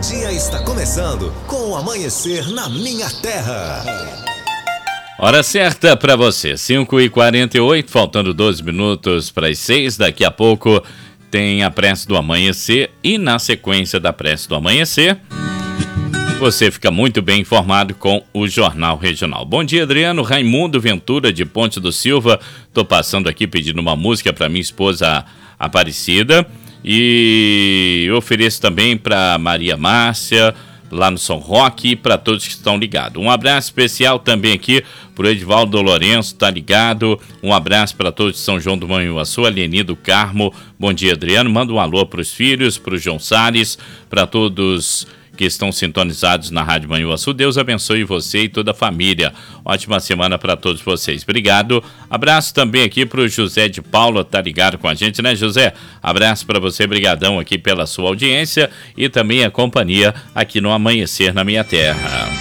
dia está começando com o Amanhecer na Minha Terra. Hora certa para você, 5h48, faltando 12 minutos para as 6. Daqui a pouco tem a prece do amanhecer e na sequência da prece do amanhecer, você fica muito bem informado com o Jornal Regional. Bom dia, Adriano. Raimundo Ventura de Ponte do Silva. Tô passando aqui pedindo uma música para minha esposa Aparecida. E ofereço também para Maria Márcia, lá no São Roque, e para todos que estão ligados. Um abraço especial também aqui pro Edivaldo Lourenço, tá ligado? Um abraço para todos de São João do Manhuaçu, Alieni do Carmo. Bom dia, Adriano. Manda um alô pros filhos, pro João Salles, para todos que estão sintonizados na Rádio Manhuaçu. Deus abençoe você e toda a família. Ótima semana para todos vocês. Obrigado. Abraço também aqui para o José de Paula, tá ligado com a gente, né, José? Abraço para você, brigadão aqui pela sua audiência e também a companhia aqui no Amanhecer na Minha Terra.